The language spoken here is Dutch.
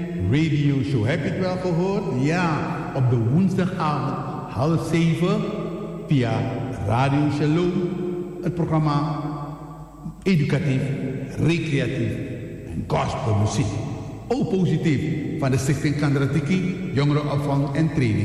Radio Show. Heb je het wel gehoord? Ja, op de woensdagavond 6:30 via Radio Shalom. Het programma educatief, recreatief en gospelmuziek. Ook positief van de Stichting Kandratiki, jongerenopvang en training.